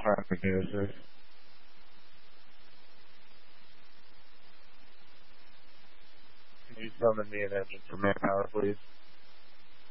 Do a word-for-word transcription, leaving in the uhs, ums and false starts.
Traffic News. Can you summon me an engine for manpower, please?